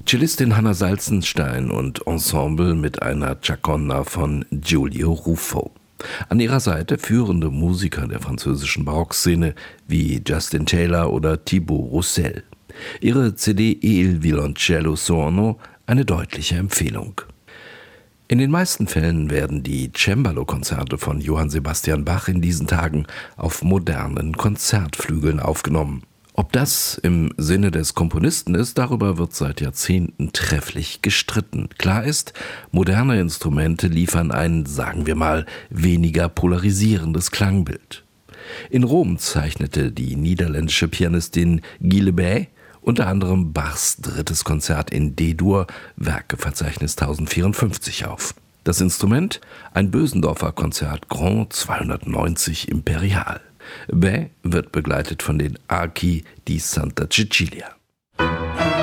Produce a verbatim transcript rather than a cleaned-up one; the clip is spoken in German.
Cellistin Hanna Salzenstein und Ensemble mit einer Chaconda von Giulio Ruffo. An ihrer Seite führende Musiker der französischen Barockszene wie Justin Taylor oder Thibaut Roussel. Ihre C D E Il Violoncello Suono eine deutliche Empfehlung. In den meisten Fällen werden die Cembalo-Konzerte von Johann Sebastian Bach in diesen Tagen auf modernen Konzertflügeln aufgenommen. Ob das im Sinne des Komponisten ist, darüber wird seit Jahrzehnten trefflich gestritten. Klar ist, moderne Instrumente liefern ein, sagen wir mal, weniger polarisierendes Klangbild. In Rom zeichnete die niederländische Pianistin Guy Le Bay unter anderem Bachs drittes Konzert in D-Dur, Werkeverzeichnis tausendvierundfünfzig auf. Das Instrument? Ein Bösendorfer Konzert Grand zweihundertneunzig Imperial. Bay wird begleitet von den Archi di Santa Cecilia.